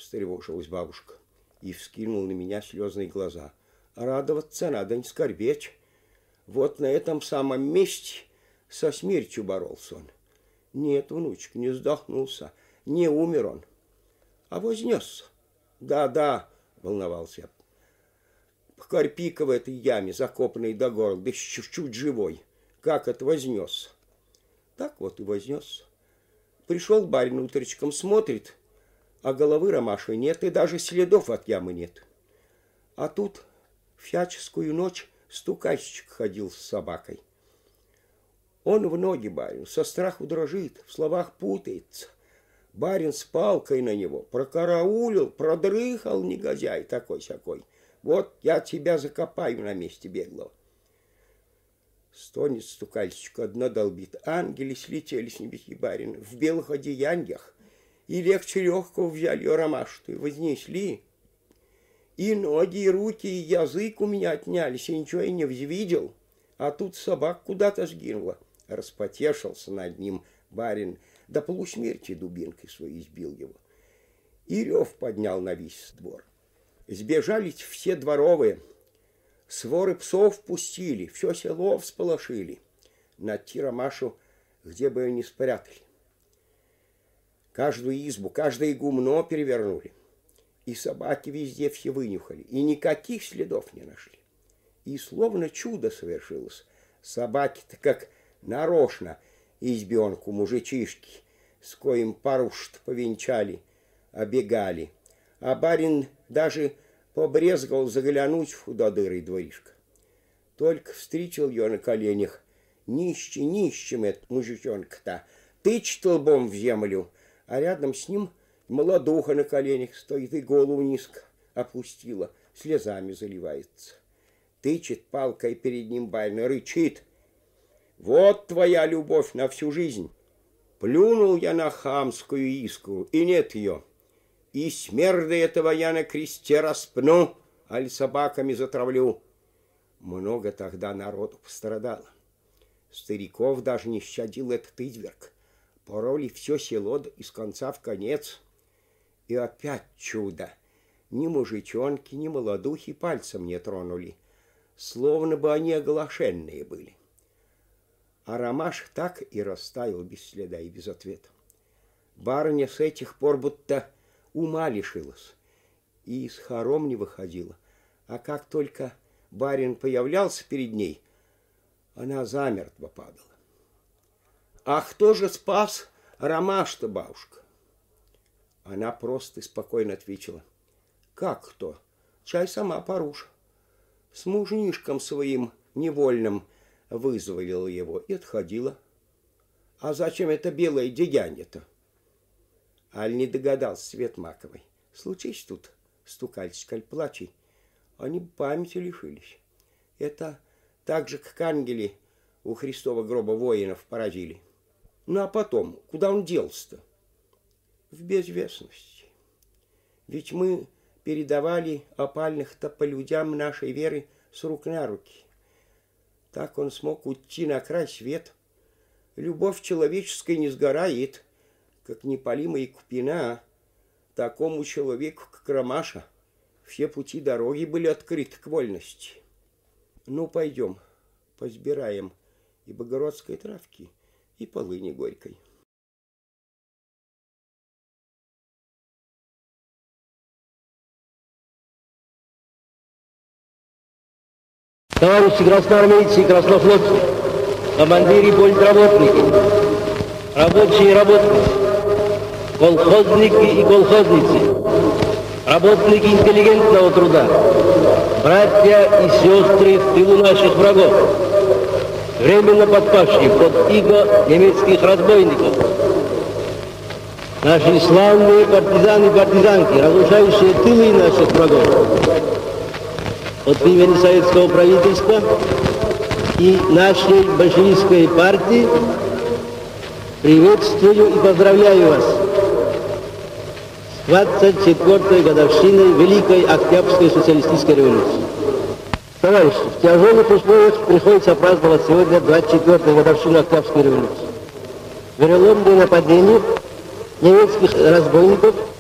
встревожилась бабушка и вскинула на меня слезные глаза. Радоваться надо, не скорбеть. Вот на этом самом месте со смертью боролся он. Нет, внучек, не вздохнулся, не умер он, а вознесся. Да, волновался я. Карпика в этой яме, закопанной до горла, да чуть-чуть живой. Как это вознесся? Так вот и вознесся. Пришел барин утречком, смотрит, а головы Ромаши нет, и даже следов от ямы нет. А тут всяческую ночь стукальщик ходил с собакой. Он в ноги барин, со страху дрожит, в словах путается. Барин с палкой на него прокараулил, продрыхал негодяй такой-сякой. Вот я тебя закопаю на месте беглого. Стонет стукальщик, одно долбит. Ангели слетели с небеси, барин, в белых одеяниях, и легче легкого взяли ее Ромашу, вознесли. И ноги, и руки, и язык у меня отнялись, и ничего я не видел. А тут собак куда-то сгинула. Распотешился над ним барин, до полусмерти дубинкой своей избил его. И рев поднял на весь двор. Сбежались все дворовые, своры псов пустили, все село всполошили. Найти Ромашу, где бы ее ни спрятали. Каждую избу, каждое гумно перевернули. И собаки везде все вынюхали, и никаких следов не нашли. И словно чудо совершилось. Собаки-то как нарочно избенку мужичишки, с коим паруш повенчали, обегали. А барин даже побрезгал заглянуть в худодырый дворишко. Только встретил ее на коленях. Нищим этот мужичонка-то, тычет лбом в землю, а рядом с ним молодуха на коленях стоит и голову низко опустила, слезами заливается. Тычет палкой перед ним барин, рычит. Вот твоя любовь на всю жизнь. Плюнул я на хамскую искру, и нет ее. И смерды этого я на кресте распну, аль собаками затравлю. Много тогда народу пострадало. Стариков даже не щадил этот изверг. Пороли все село из конца в конец. И опять чудо. Ни мужичонки, ни молодухи пальцем не тронули. Словно бы они оглашенные были. А Ромаш так и растаял без следа и без ответа. Барыня с этих пор будто ума лишилась и из хором не выходила. А как только барин появлялся перед ней, она замертво падала. А кто же спас Ромаш-то, бабушка? Она просто и спокойно ответила. Как кто? Чай сама Паруша. С мужнишком своим невольным вызволила его и отходила. А зачем это белое деяние-то? Аль не догадался Свет Маковой. Случись тут, стукальчик, аль плачей, они памяти лишились. Это так же, как ангели у Христова гроба воинов поразили. Ну а потом, куда он делся-то? В безвестности. Ведь мы передавали опальных-то по людям нашей веры с рук на руки. Так он смог уйти на край света. Любовь человеческая не сгорает, как непалимая купина. Такому человеку, как Ромаша, все пути дороги были открыты к вольности. Ну, пойдем, позбираем и богородской травки, и полыни горькой. Товарищи красноармейцы и краснофлотцы, командиры и политработники, рабочие и работницы, колхозники и колхозницы, работники интеллигентного труда, братья и сестры в тылу наших врагов, временно подпавшие под иго немецких разбойников, наши славные партизаны и партизанки, разрушающие тылы наших врагов, от имени советского правительства и нашей большевистской партии приветствую и поздравляю вас с 24-й годовщиной Великой Октябрьской социалистической революции. Товарищи, в тяжелых условиях приходится праздновать сегодня 24-ю годовщину Октябрьской революции. Вероломные нападения немецких разбойников